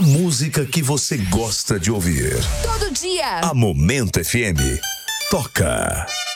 música que você gosta de ouvir. Todo dia. A Momento FM toca.